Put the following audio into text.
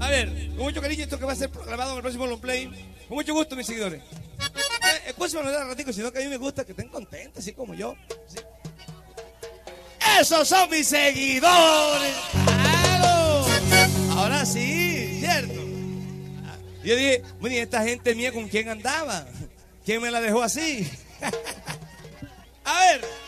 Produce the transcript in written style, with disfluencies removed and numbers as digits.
A ver, con mucho cariño, esto que va a ser grabado en el próximo long play. Con mucho gusto, mis seguidores. Escúchame un ratico, sino que a mí me gusta que estén contentos, así como yo. ¿Sí? ¡Esos son mis seguidores! ¡Claro! Ahora sí, ¿cierto? Yo dije, bueno, ¿y esta gente mía con quién andaba? ¿Quién me la dejó así? A ver.